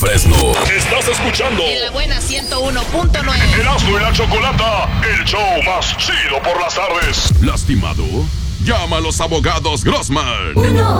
Fresno. Estás escuchando En la buena 101.9. Erasmo y la Chocolata, el show más chido por las tardes. ¿Lastimado? Llama a los abogados Grossman. 1